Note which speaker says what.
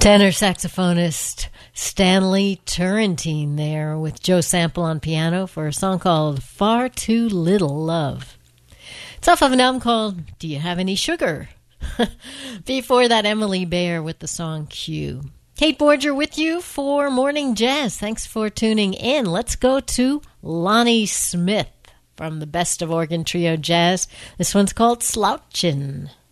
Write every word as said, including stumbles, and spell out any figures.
Speaker 1: Tenor saxophonist Stanley Turrentine there with Joe Sample on piano for a song called Far Too Little Love. It's off of an album called Do You Have Any Sugar? Before that, Emily Bayer with the song Q. Kate Borger with you for Morning Jazz. Thanks for tuning in. Let's go to Lonnie Smith from the Best of Organ Trio Jazz. This one's called Slouchin'.